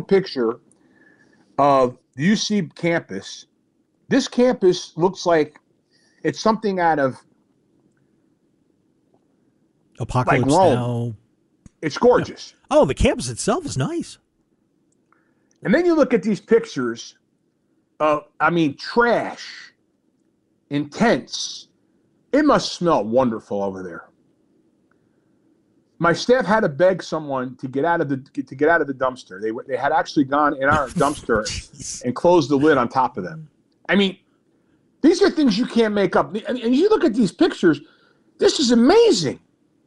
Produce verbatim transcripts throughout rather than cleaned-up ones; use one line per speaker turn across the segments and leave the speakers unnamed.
picture of the U C campus. This campus looks like it's something out of
Apocalypse
like Rome.
Now.
It's gorgeous.
Yeah. Oh, the campus itself is nice.
And then you look at these pictures of, I mean, trash, intense. It must smell wonderful over there. My staff had to beg someone to get out of the to get out of the dumpster. They they had actually gone in our dumpster and closed the lid on top of them. I mean, these are things you can't make up. And, and you look at these pictures, this is amazing.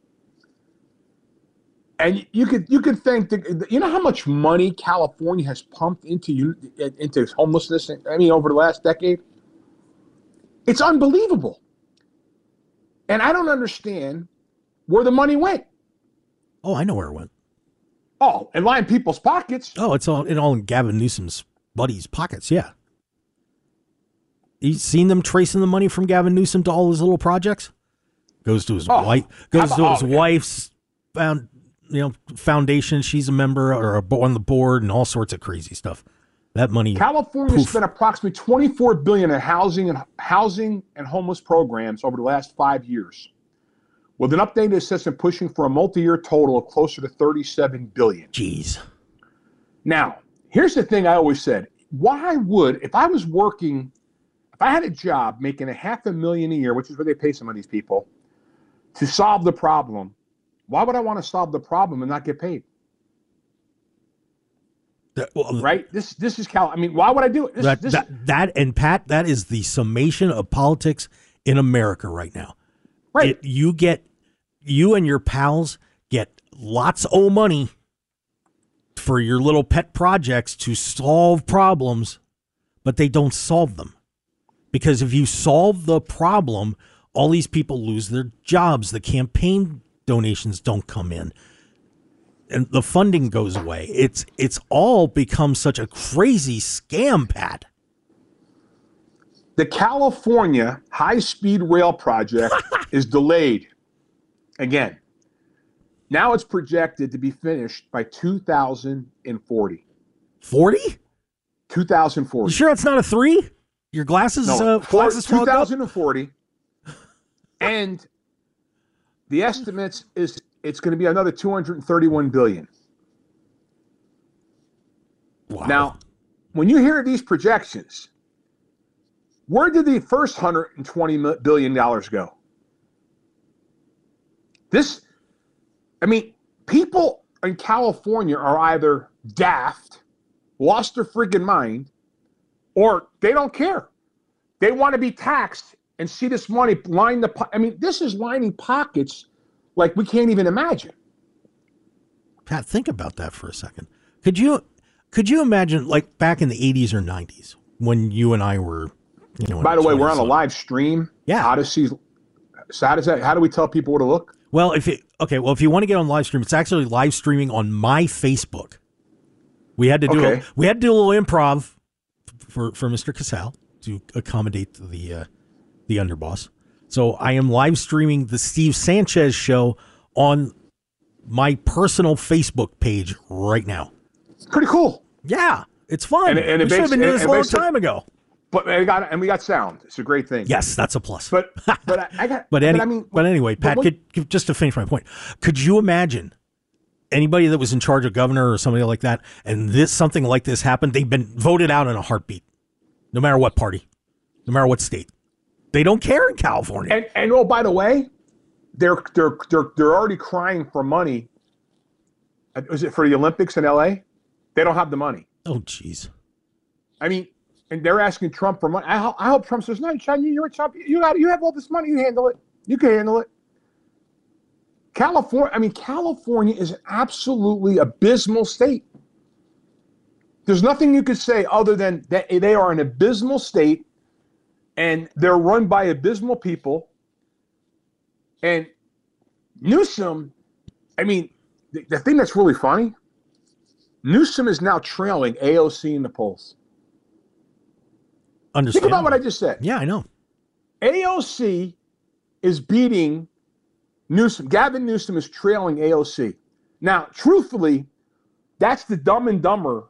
And you could you could think that, you know how much money California has pumped into you into homelessness. I mean, over the last decade, it's unbelievable. And I don't understand where the money went.
Oh, I know where it went.
Oh, and line people's pockets.
Oh, it's all in all in Gavin Newsom's buddies' pockets. Yeah, you seen them tracing the money from Gavin Newsom to all his little projects. Goes to his
oh,
wife. Goes to his
oh,
wife's found you know foundation. She's a member or a, on the board and all sorts of crazy stuff. That money.
California
poof.
spent approximately twenty-four billion dollars in housing and housing and homeless programs over the last five years. With an updated assessment pushing for a multi-year total of closer to thirty-seven billion dollars.
Jeez.
Now, here's the thing I always said. Why would, if I was working, if I had a job making a half a million a year, which is what they pay some of these people, to solve the problem, why would I want to solve the problem and not get paid?
That, well,
right? This this is Cal. I mean, why would I do it? This,
that,
this,
that, that, and Pat, that is the summation of politics in America right now.
Right.
It, you get, you and your pals get lots of money for your little pet projects to solve problems, but they don't solve them. Because if you solve the problem, all these people lose their jobs. The campaign donations don't come in. And the funding goes away. It's it's all become such a crazy scam, Pat.
The California high-speed rail project is delayed again. Now it's projected to be finished by two thousand forty.
forty?
two thousand forty.
You sure it's not a three? Your glasses,
no,
uh, glasses
two thousand forty. And the estimates is it's going to be another two hundred thirty-one billion dollars.
Wow.
Now, when you hear these projections, where did the first one hundred twenty billion dollars go? This, I mean, people in California are either daft, lost their friggin' mind, or they don't care. They want to be taxed and see this money line the po- I mean, this is lining pockets like we can't even imagine.
Pat, think about that for a second. Could you could you imagine, like, back in the eighties or nineties when you and I were, you know,
by the way, we're on a live stream.
Yeah.
Odyssey. So how does that, how do we tell people where to look?
Well, if it, okay, well, if you want to get on live stream, it's actually live streaming on my Facebook. We had to do
Okay.
a, we had to do a little improv for, for Mister Casal to accommodate the uh, the underboss. So I am live streaming the Steve Sanchez show on my personal Facebook page right now.
Pretty cool.
Yeah, it's fun.
And, and it
we should have been doing this a long time ago.
But we got and we got sound. It's a great thing.
Yes, that's a plus.
But but I, I got.
but, any,
but I mean.
But anyway, Pat,
what,
could, could, just to finish my point, could you imagine anybody that was in charge of governor or somebody like that, and this something like this happened? They've been voted out in a heartbeat, no matter what party, no matter what state. They don't care in California.
And and oh, by the way, they're they're they're they're already crying for money. Was it for the Olympics in L A? They don't have the money.
Oh, jeez.
I mean, and they're asking Trump for money. I, ho- I hope Trump says, "No, Sean, you, you're a Trump. You got you have all this money. You handle it. You can handle it." California. I mean, California is absolutely abysmal state. There's nothing you could say other than that they are an abysmal state. And they're run by abysmal people. And Newsom, I mean, the, the thing that's really funny, Newsom is now trailing A O C in the polls. Think about what I just said.
Yeah, I know.
A O C is beating Newsom. Gavin Newsom is trailing A O C. Now, truthfully, that's the Dumb and Dumber